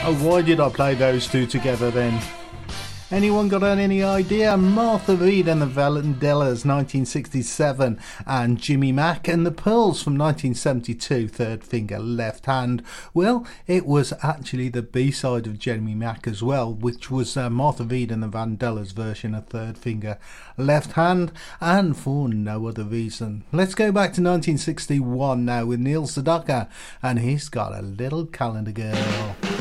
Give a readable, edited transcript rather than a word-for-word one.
Oh, why did I play those two together then? Anyone got any idea? Martha Reed and the Vandellas, 1967, and Jimmy Mack and the Pearls from 1972, Third Finger Left Hand. Well, it was actually the B-side of Jimmy Mack as well, which was Martha Reed and the Vandellas version of Third Finger Left Hand, and for no other reason. Let's go back to 1961 now with Neil Sedaka, and he's got a little calendar girl.